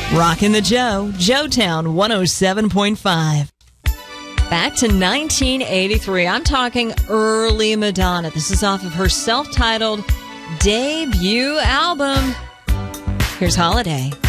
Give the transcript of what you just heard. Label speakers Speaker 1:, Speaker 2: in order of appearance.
Speaker 1: Rockin' the Joe, Joetown 107.5. Back to 1983. I'm talking early Madonna. This is off of her self-titled debut album. Here's Holiday.